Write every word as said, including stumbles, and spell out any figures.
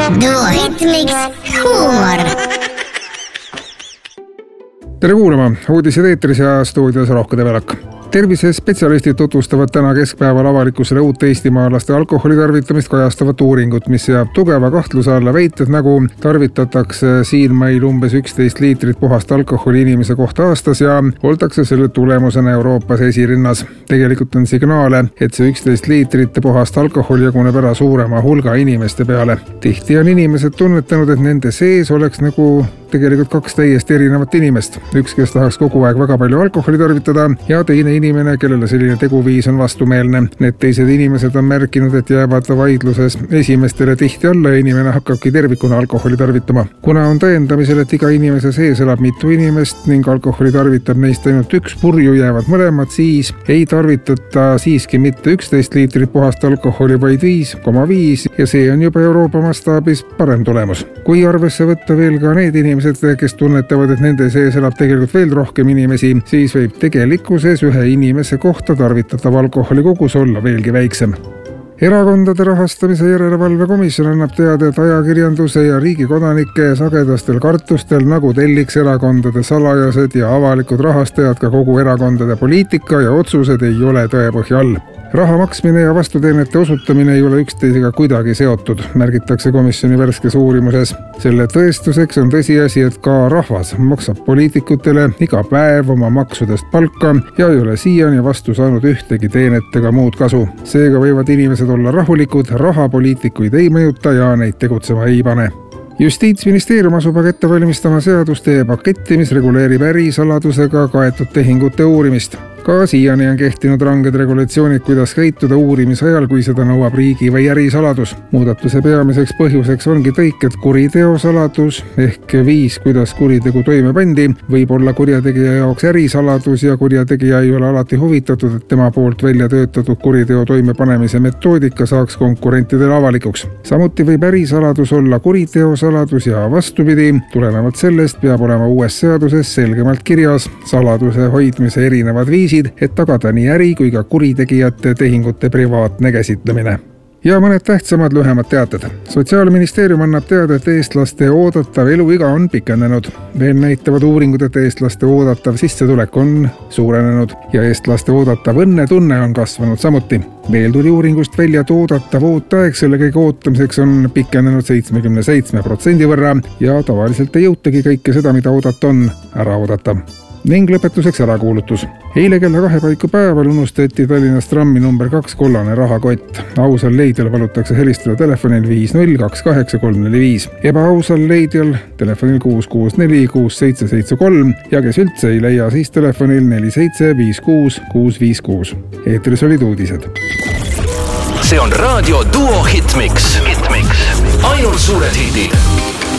Duohitmiks huumor. Tere kuulama, uudised eetris ja stuudios Rohko Develak. Tervisespetsialistid tutvustavad täna keskpäeval avalikkusele uut eestimaalaste alkoholi tarvitamist kajastavat uuringut, mis seab tugeva kahtluse alla väited, nagu tarvitatakse siin meil umbes üksteist liitrit puhast alkoholi inimese kohta aastas ja oldakse selle tulemusena Euroopas esirinnas. Tegelikult on signaale, et see üksteist liitrit puhast alkoholi jaguneb ära suurema hulga inimeste peale. Tihti on inimesed tunnetanud, et nende sees oleks nagu tegelikult kaks täiesti erinevat inimest. Üks, kes tahaks kogu aeg väga palju alkoholi tarvitada ja teine inimene, kellele selline teguviis on vastumeelne. Need teised inimesed on märkinud, et jäävad vaidluses esimestele tihti alla ja inimene hakkabki tervikuna alkoholi tarvitama. Kuna on tõendamisel, et iga inimese sees elab mitu inimest ning alkoholi tarvitab neist ainult üks purju, jäävad mõlemad, siis ei tarvitata siiski mitte üksteist liitrit puhast alkoholi, vaid viis koma viis ja see on juba Euroopa mastaabis parem tulemus. Kui arvesse võtta veel ka need inimesed, kes tunnetavad, et nende sees elab tegelikult veel rohkem inimesi, siis võib tegelikkuses ühe inimese kohta tarvitatav alkoholi kogus olla veelgi väiksem. Erakondade rahastamise järelevalve komisjon annab teada, et ajakirjanduse ja riigi kodanike sagedastel kartustel, nagu telliks erakondade salajased ja avalikud rahastajad ka kogu erakondade poliitika ja otsused, ei ole tõepõhja all. Raha maksmine ja vastuteenete osutamine ei ole üksteisega kuidagi seotud, märgitakse komisjoni värskes uurimuses. Selle tõestuseks on tõsiasi, et ka rahvas maksab poliitikutele iga päev oma maksudest palka ja ei ole siiani vastu saanud ühtegi teenet ega muud kasu. Seega võivad inimesed olla rahulikud, raha poliitikuid ei mõjuta ja neid tegutsema ei pane. Justiitsministeerium asub aga ette valmistama seaduste paketti, mis reguleerib ärisaladusega kaetud tehingute uurimist. Ka siiani on kehtinud ranged regulatsioonid, kuidas käituda uurimise ajal, kui seda nõuab riigi või ärisaladus. Muudatuse peamiseks põhjuseks ongi tõik, et kuriteosaladus ehk viis, kuidas kuritegu toime pandi, võib olla kurjategija jaoks ärisaladus ja kurjategija ei ole alati huvitatud, et tema poolt välja töötatud kuriteo toimepanemise metoodika saaks konkurentidele avalikuks. Samuti võib ärisaladus olla kuriteosaladus ja vastupidi. Tulenevalt sellest peab olema uues seaduses selgemalt kirjas saladuse hoidmise erinevad viisid, et tagada nii äri kui ka kuritegijate tehingute privaatne käsitlemine. Ja mõned tähtsamad lühemad teated. Sotsiaalministeerium annab teada, et eestlaste oodatav eluiga on pikenenud. Veel näitavad uuringud, et eestlaste oodatav sissetulek on suurenenud ja eestlaste oodatav õnnetunne on kasvanud samuti. Veel tuli uuringust välja, et oodatav ootaeg selle kõige ootamiseks on pikenenud seitsekümmend seitse protsendi võrra ja tavaliselt ei jõutagi kõike seda, mida oodata on, ära oodata. Ning lõpetuseks ärakuulutus. Eile kella kahe paiku päeval unustati Tallinnas trammi number kaks kollane rahakott. Ausal leidjal palutakse helistada telefonil viis null kaks kaheksa kolm neli viis. Ebaausal leidjal telefonil kuus kuus neli kuus seitse seitse kolm ja kes üldse ei leia, siis telefonil neli seitse viis kuus kuus viis kuus. Eetris olid uudised. See on raadio Duo Hitmix. Hitmix. Ainult suured hitid.